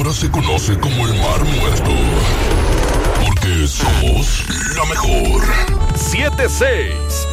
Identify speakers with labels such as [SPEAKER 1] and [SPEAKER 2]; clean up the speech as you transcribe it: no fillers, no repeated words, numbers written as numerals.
[SPEAKER 1] ahora se conoce como el Mar Muerto. Porque somos la mejor.
[SPEAKER 2] 7-6